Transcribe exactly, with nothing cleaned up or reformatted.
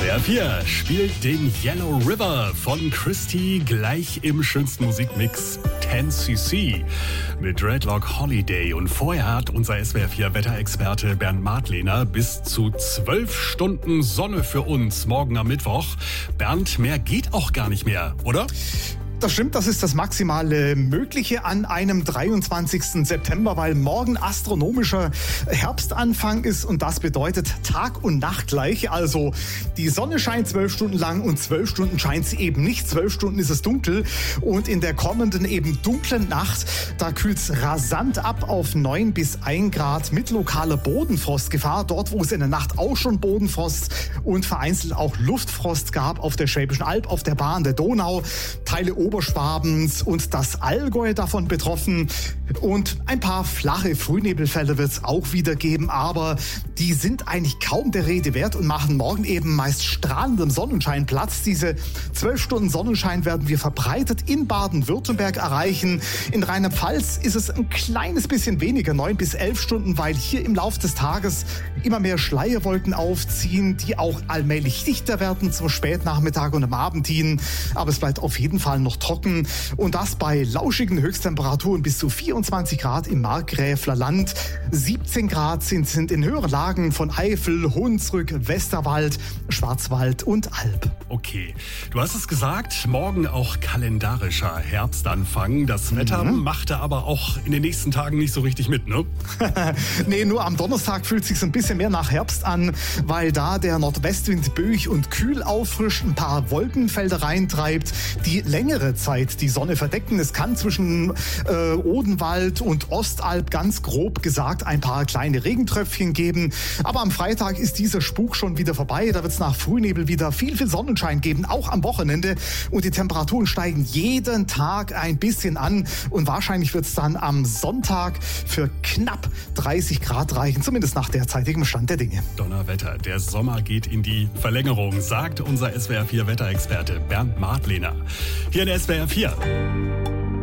R vier spielt den Yellow River von Christie gleich im schönsten Musikmix zehn C C mit Dreadlock Holiday. Und vorher hat unser S W R vier Wetterexperte Bernd Madlener bis zu zwölf Stunden Sonne für uns morgen am Mittwoch. Bernd, mehr geht auch gar nicht mehr, oder? Das stimmt, das ist das maximale Mögliche an einem dreiundzwanzigsten September, weil morgen astronomischer Herbstanfang ist und das bedeutet Tag und Nacht gleich. Also die Sonne scheint zwölf Stunden lang und zwölf Stunden scheint sie eben nicht. Zwölf Stunden ist es dunkel und in der kommenden eben dunklen Nacht, da kühlt es rasant ab auf neun bis ein Grad mit lokaler Bodenfrostgefahr. Dort, wo es in der Nacht auch schon Bodenfrost und vereinzelt auch Luftfrost gab auf der Schwäbischen Alb, auf der Bahn der Donau, Teile Oberschwabens und das Allgäu davon betroffen. Und ein paar flache Frühnebelfelder wird es auch wieder geben, aber die sind eigentlich kaum der Rede wert und machen morgen eben meist strahlendem Sonnenschein Platz. Diese zwölf Stunden Sonnenschein werden wir verbreitet in Baden-Württemberg erreichen. In Rheinland-Pfalz ist es ein kleines bisschen weniger, neun bis elf Stunden, weil hier im Laufe des Tages immer mehr Schleierwolken aufziehen, die auch allmählich dichter werden zum Spätnachmittag und am Abend hin. Aber es bleibt auf jeden Fall noch trocken und das bei lauschigen Höchsttemperaturen bis zu vierundzwanzig Grad im Markgräfler Land. siebzehn Grad sind, sind in höheren Lagen von Eifel, Hunsrück, Westerwald, Schwarzwald und Alb. Okay, du hast es gesagt, morgen auch kalendarischer Herbstanfang. Das Wetter mhm. machte aber auch in den nächsten Tagen nicht so richtig mit, ne? Nee, nur am Donnerstag fühlt es sich ein bisschen mehr nach Herbst an, weil da der Nordwestwind böig und kühl auffrischt, ein paar Wolkenfelder reintreibt, die längere Zeit die Sonne verdecken. Es kann zwischen äh, Odenwald und Ostalb ganz grob gesagt ein paar kleine Regentröpfchen geben. Aber am Freitag ist dieser Spuk schon wieder vorbei. Da wird es nach Frühnebel wieder viel, viel Sonnenschein geben, auch am Wochenende. Und die Temperaturen steigen jeden Tag ein bisschen an. Und wahrscheinlich wird es dann am Sonntag für knapp dreißig Grad reichen, zumindest nach derzeitigem Stand der Dinge. Donnerwetter, der Sommer geht in die Verlängerung, sagt unser S W R vier Wetterexperte Bernd Madlener. Hier in S W R vier.